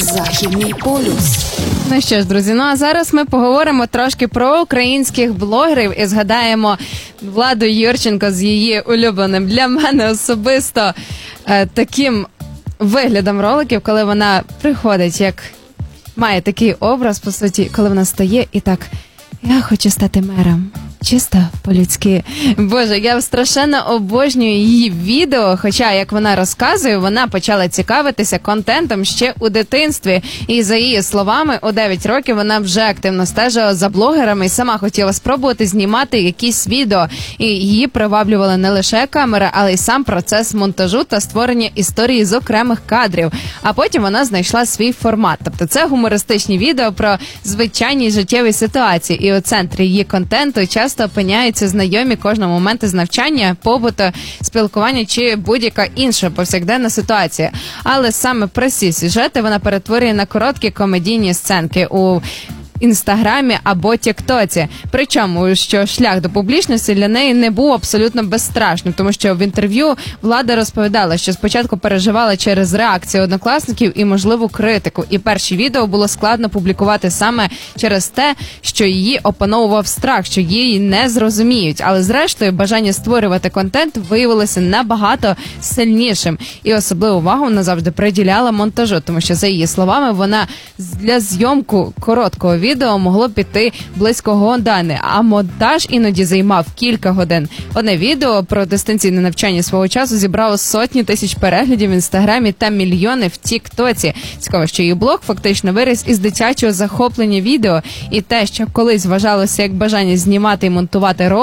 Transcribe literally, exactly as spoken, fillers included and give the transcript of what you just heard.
Західний полюс. Ну що ж, друзі, ну а зараз ми поговоримо трошки про українських блогерів і згадаємо Владу Юрченко з її улюбленим для мене особисто е, таким виглядом роликів, коли вона приходить, як має такий образ, по суті, коли вона стає і так: я хочу стати мером. Чисто по-людськи. Боже, я страшенно обожнюю її відео, хоча, як вона розказує, вона почала цікавитися контентом ще у дитинстві. І за її словами, у дев'ять років вона вже активно стежила за блогерами і сама хотіла спробувати знімати якісь відео. І її приваблювала не лише камера, але й сам процес монтажу та створення історії з окремих кадрів. А потім вона знайшла свій формат. Тобто це гумористичні відео про звичайні життєві ситуації. І у центрі її контенту часто опиняються знайомі кожного моменту з навчання, побуту, спілкування чи будь-яка інша повсякденна ситуація. Але саме прості сюжети вона перетворює на короткі комедійні сценки у Інстаграмі або Тіктоці. Причому, що шлях до публічності для неї не був абсолютно безстрашним, тому що в інтерв'ю Влада розповідала, що спочатку переживала через реакцію однокласників і можливу критику. І перші відео було складно публікувати саме через те, що її опановував страх, що її не зрозуміють. Але зрештою бажання створювати контент виявилося набагато сильнішим. І особливу увагу вона завжди приділяла монтажу, тому що, за її словами, вона для зйомку короткого відео могло піти близько години, а монтаж іноді займав кілька годин. Одне відео про дистанційне навчання свого часу зібрало сотні тисяч переглядів в Інстаграмі та мільйони в Тіктоці. Цікаво, що її блог фактично виріс із дитячого захоплення відео, і те, що колись вважалося як бажання знімати і монтувати ролики,